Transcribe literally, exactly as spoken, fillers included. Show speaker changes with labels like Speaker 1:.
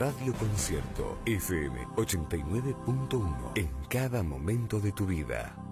Speaker 1: Radio Concierto F M ochenta y nueve punto uno en cada momento de tu vida.